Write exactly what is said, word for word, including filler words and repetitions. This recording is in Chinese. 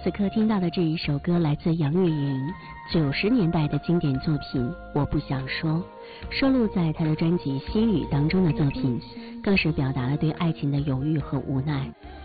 此刻听到的这一首歌来自杨钰莹九十年代的经典作品《我不想说》，收录在她的专辑《心语》当中的作品，更是表达了对爱情的犹豫和无奈。